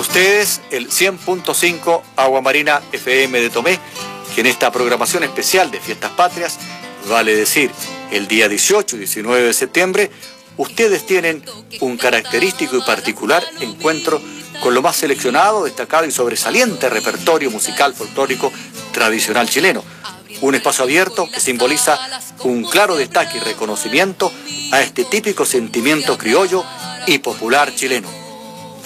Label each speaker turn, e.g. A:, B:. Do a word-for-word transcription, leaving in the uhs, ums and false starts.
A: ustedes el cien punto cinco Agua Marina F M de Tomé, que en esta programación especial de Fiestas Patrias, vale decir, el día dieciocho y diecinueve de septiembre, ustedes tienen un característico y particular encuentro con lo más seleccionado, destacado y sobresaliente repertorio musical folclórico tradicional chileno. Un espacio abierto que simboliza un claro destaque y reconocimiento a este típico sentimiento criollo y popular chileno.